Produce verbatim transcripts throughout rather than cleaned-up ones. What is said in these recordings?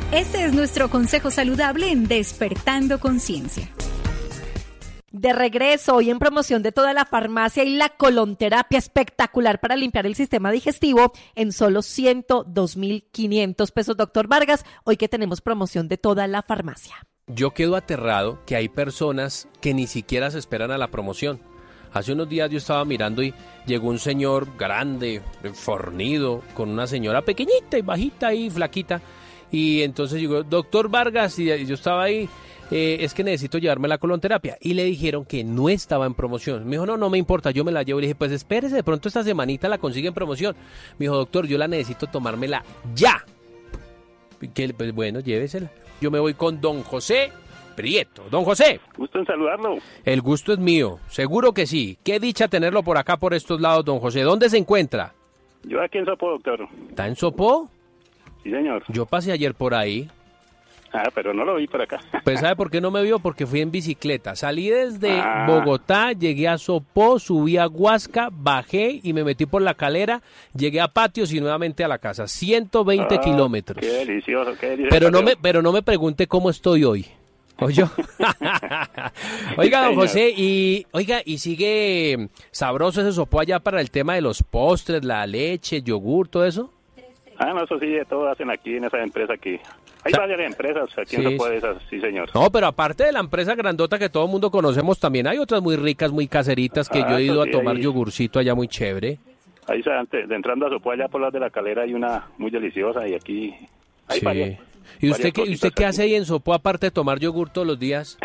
Este es nuestro consejo saludable en Despertando Conciencia. De regreso, hoy en promoción de toda la farmacia y la colonterapia espectacular para limpiar el sistema digestivo en solo ciento dos mil quinientos pesos. Doctor Vargas, hoy que tenemos promoción de toda la farmacia. Yo quedo aterrado que hay personas que ni siquiera se esperan a la promoción. Hace unos días yo estaba mirando y llegó un señor grande, fornido, con una señora pequeñita y bajita y flaquita. Y entonces llegó, doctor Vargas, y yo estaba ahí. Eh, es que necesito llevarme la colonterapia, y le dijeron que no estaba en promoción. Me dijo, no, no me importa, yo me la llevo. Le dije, pues espérese, de pronto esta semanita la consigue en promoción. Me dijo, doctor, yo la necesito tomármela ya. Que, pues bueno, llévesela. Yo me voy con don José Prieto. Don José. Gusto en saludarlo. El gusto es mío, seguro que sí. Qué dicha tenerlo por acá, por estos lados, don José. ¿Dónde se encuentra? Yo aquí en Sopó, doctor. ¿Está en Sopó? Sí, señor. Yo pasé ayer por ahí. Ah, pero no lo vi por acá. Pues ¿sabe por qué no me vio? Porque fui en bicicleta. Salí desde ah. Bogotá, llegué a Sopó, subí a Huasca, bajé y me metí por la Calera, llegué a Patios y nuevamente a la casa. ciento veinte ah, kilómetros. Qué delicioso, qué delicioso. Pero no me, pero no me pregunte cómo estoy hoy. ¿Oye? Oiga, don José, y oiga, y sigue sabroso ese Sopó allá para el tema de los postres, la leche, yogur, todo eso. Ah, no, eso sí, de todo hacen aquí en esa empresa aquí. Hay o sea, varias empresas aquí sí, en Sopó de esas, sí, señor. No, pero aparte de la empresa grandota que todo el mundo conocemos, también hay otras muy ricas, muy caseritas, que ah, yo he ido sí, a tomar ahí, yogurcito allá muy chévere. Ahí, antes de entrando a Sopó, allá por las de la Calera, hay una muy deliciosa y aquí hay sí. varias. ¿Y usted varias qué, usted qué hace ahí en Sopó aparte de tomar yogur todos los días?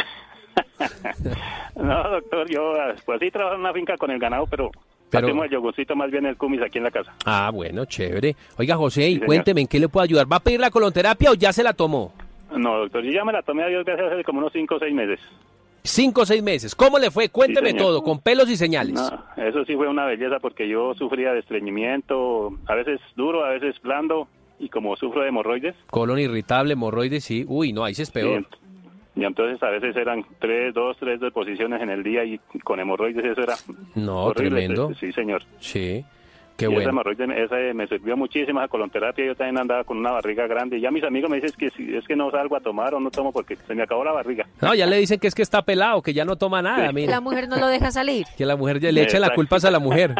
No, doctor, yo pues sí trabajo en una finca con el ganado, pero... Pero... hacemos el yogurcito más bien el cumis aquí en la casa. Ah, bueno, chévere. Oiga, José, y sí, cuénteme, ¿en qué le puedo ayudar? ¿Va a pedir la colonterapia o ya se la tomó? No, doctor, yo ya me la tomé a Dios gracias hace como unos cinco o seis meses. Cinco o seis meses. ¿Cómo le fue? Cuénteme sí, todo, con pelos y señales. No, eso sí fue una belleza porque yo sufría de estreñimiento, a veces duro, a veces blando, y como sufro de hemorroides. Colon irritable, hemorroides, sí. Uy, no, ahí sí es peor. Sí, y entonces a veces eran tres, dos, tres deposiciones en el día y con hemorroides eso era no, horrible. Tremendo. Sí, señor. Sí, qué y bueno. Esa hemorroide esa me sirvió muchísimo, esa colonterapia. Yo también andaba con una barriga grande y ya mis amigos me dicen que si es que no salgo a tomar o no tomo porque se me acabó la barriga. No, ya le dicen que es que está pelado, que ya no toma nada. Sí. Mire. La mujer no lo deja salir. Que la mujer ya le echa la culpa a la mujer.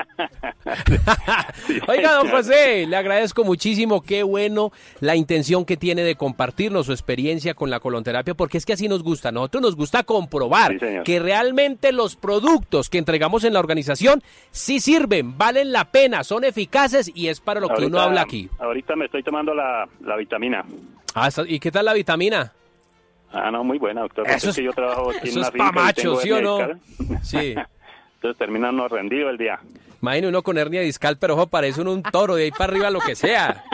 Sí, oiga, don José, le agradezco muchísimo, qué bueno la intención que tiene de compartirnos su experiencia con la colonterapia, porque es que así nos gusta, a nosotros nos gusta comprobar sí, que realmente los productos que entregamos en la organización sí sirven, valen la pena, son eficaces y es para lo ahorita, que uno habla aquí. Ahorita me estoy tomando la, la vitamina. Ah, ¿y qué tal la vitamina? Ah, no, muy buena, doctor. Eso es, es que yo trabajo aquí eso en una es finca pa' macho, ¿sí o no? Sí. Entonces termina uno rendido el día. Imagínate uno con hernia discal, pero ojo, parece uno un toro, de ahí para arriba lo que sea.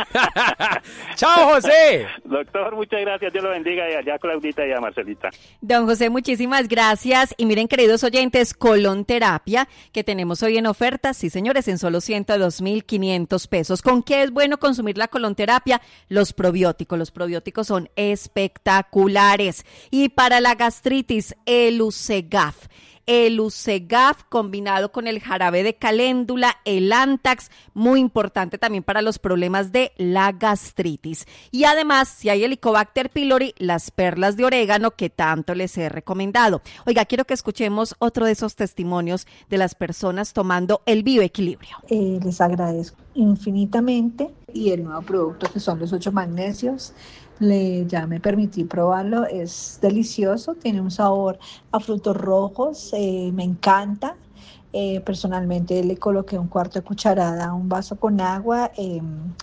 ¡Chao, José! Doctor, muchas gracias, Dios lo bendiga, y allá a Claudita y a Marcelita. Don José, muchísimas gracias. Y miren, queridos oyentes, colonterapia, que tenemos hoy en oferta, sí señores, en solo ciento dos mil quinientos pesos. ¿Con qué es bueno consumir la colonterapia? Los probióticos, los probióticos son espectaculares. Y para la gastritis, el Usegaf. El Usegaf combinado con el jarabe de caléndula, el Antax, muy importante también para los problemas de la gastritis. Y además, si hay Helicobacter pylori, las perlas de orégano que tanto les he recomendado. Oiga, quiero que escuchemos otro de esos testimonios de las personas tomando el bioequilibrio. Eh, les agradezco infinitamente y el nuevo producto que son los ocho magnesios. Le, ya me permití probarlo, es delicioso, tiene un sabor a frutos rojos, eh, me encanta. Eh, personalmente le coloqué un cuarto de cucharada a un vaso con agua, eh,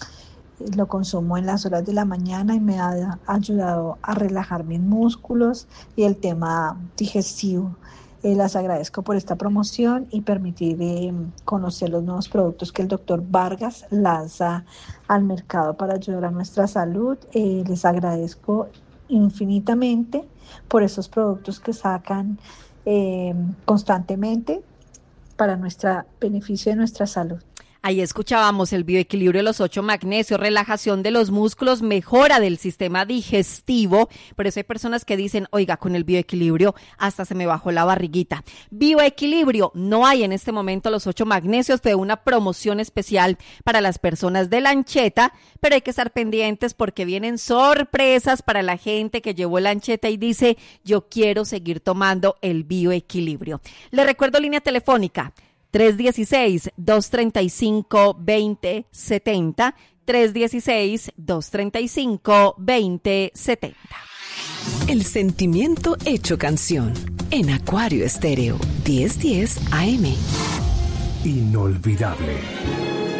lo consumo en las horas de la mañana y me ha ayudado a relajar mis músculos y el tema digestivo. Eh, las agradezco por esta promoción y permitir eh, conocer los nuevos productos que el doctor Vargas lanza al mercado para ayudar a nuestra salud. Eh, les agradezco infinitamente por esos productos que sacan eh, constantemente para nuestro beneficio de nuestra salud. Ahí escuchábamos el bioequilibrio de los ocho magnesios, relajación de los músculos, mejora del sistema digestivo. Por eso hay personas que dicen, oiga, con el bioequilibrio hasta se me bajó la barriguita. Bioequilibrio, no hay en este momento los ocho magnesios, fue una promoción especial para las personas de Lancheta, pero hay que estar pendientes porque vienen sorpresas para la gente que llevó Lancheta y dice, yo quiero seguir tomando el bioequilibrio. Le recuerdo línea telefónica, tres uno seis, dos tres cinco, dos cero siete cero, tres uno seis, dos tres cinco, dos cero siete cero. El sentimiento hecho canción en Acuario Estéreo diez diez A M. Inolvidable.